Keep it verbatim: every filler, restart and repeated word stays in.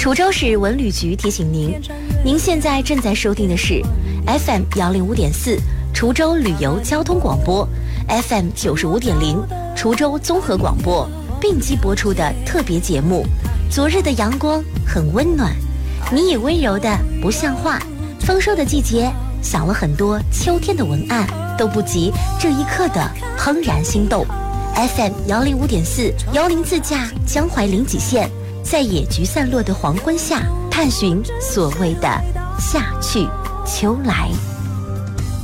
滁州市文旅局提醒您，您现在正在收听的是 F M 幺零五点四滁州旅游交通广播， F M 九十五点零滁州综合广播并机播出的特别节目。昨日的阳光很温暖，你也温柔的不像话。丰收的季节，想了很多秋天的文案，都不及这一刻的怦然心动。F M 幺零五点四，由您自驾江淮临济县，在野菊散落的黄昏下，探寻所谓的夏去秋来。